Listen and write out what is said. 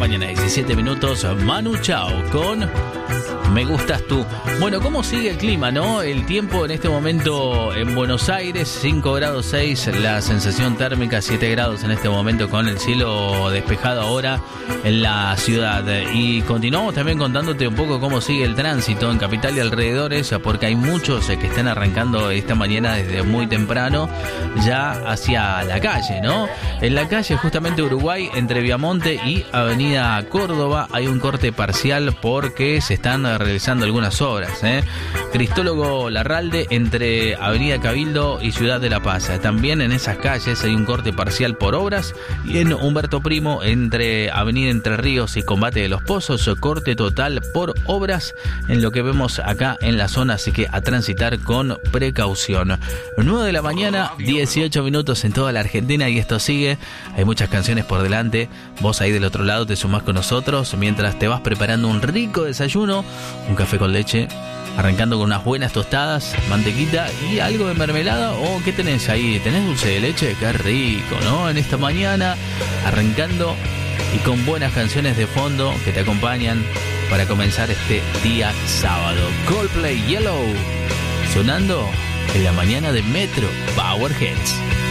mañana, 17 minutos. Manu Chao con Me Gustas Tú. Bueno, ¿cómo sigue el clima, no? El tiempo en este momento en Buenos Aires, 5 grados 6, la sensación térmica 7 grados en este momento, con el cielo despejado ahora en la ciudad. Y continuamos también contándote un poco cómo sigue el tránsito en Capital y alrededores, porque hay muchos que están arrancando esta mañana desde muy temprano ya hacia la calle, ¿no? En la calle justamente Uruguay, entre Viamonte y Avenida Córdoba, hay un corte parcial porque se están realizando algunas obras, Cristólogo Larralde entre Avenida Cabildo y Ciudad de la Paz. También en esas calles hay un corte parcial por obras, y en Humberto Primo entre Avenida Entre Ríos y Combate de los Pozos, corte total por obras en lo que vemos acá en la zona, así que a transitar con precaución. 9 de la mañana, 18 minutos en toda la Argentina, y esto sigue. Hay muchas canciones por delante. Vos ahí del otro lado te sumás con nosotros mientras te vas preparando un rico desayuno, un café con leche, arrancando con unas buenas tostadas, mantequita y algo de mermelada. ¿O qué tenés ahí? ¿Tenés dulce de leche? Qué rico, ¿no? En esta mañana, arrancando y con buenas canciones de fondo que te acompañan para comenzar este día sábado. Coldplay, Yellow, sonando en la mañana de Metro Power Hits.